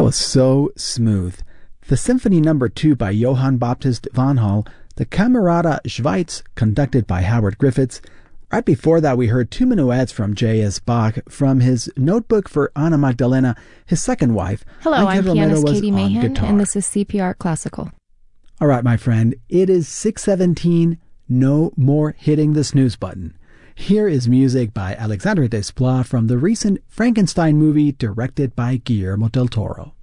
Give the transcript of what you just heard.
was so smooth. The Symphony No. 2 by Johann Baptist van Hall, the Camerata Schweiz, conducted by Howard Griffiths. Right before that, we heard two minuets from J.S. Bach from his Notebook for Anna Magdalena, his second wife. Hello, I'm pianist Katie Mahan, and this is CPR Classical. All right, my friend, it is 6:17. No more hitting the snooze button. Here is music by Alexandre Desplat from the recent Frankenstein movie directed by Guillermo del Toro.